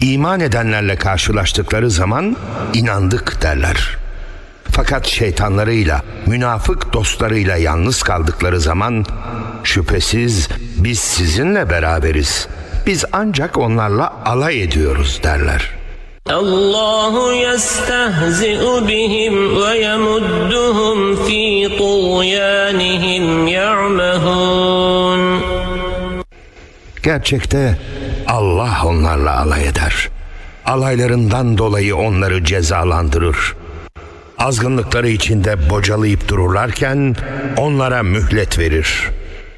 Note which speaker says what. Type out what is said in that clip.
Speaker 1: İman edenlerle karşılaştıkları zaman inandık derler. Fakat şeytanlarıyla, münafık dostlarıyla yalnız kaldıkları zaman şüphesiz biz sizinle beraberiz. Biz ancak onlarla alay ediyoruz derler.
Speaker 2: Allahu yestehzi'u bihim ve yemudduhum fi tuğyanihim ya'mehun.
Speaker 1: Gerçekte Allah onlarla alay eder. Alaylarından dolayı onları cezalandırır. Azgınlıkları içinde bocalayıp dururlarken onlara mühlet verir.